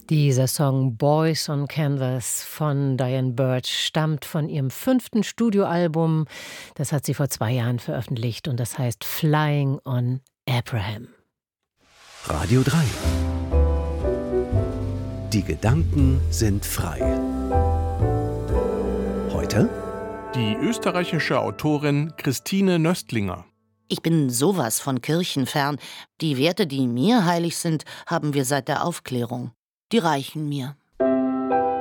Dieser Song Boys on Canvas von Diane Birch stammt von ihrem 5. Studioalbum. Das hat sie vor 2 Jahren veröffentlicht und das heißt Flying on Abraham. Radio 3. Die Gedanken sind frei. Heute die österreichische Autorin Christine Nöstlinger. Ich bin sowas von kirchenfern. Die Werte, die mir heilig sind, haben wir seit der Aufklärung. Die reichen mir.